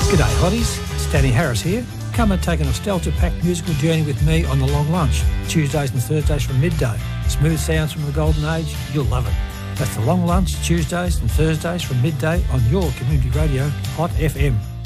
G'day hotties, it's Danny Harris here. Come and take a nostalgia-packed musical journey with me on The Long Lunch, Tuesdays and Thursdays from midday. Smooth sounds from the golden age, you'll love it. That's The Long Lunch, Tuesdays and Thursdays from midday on your community radio, Hot FM.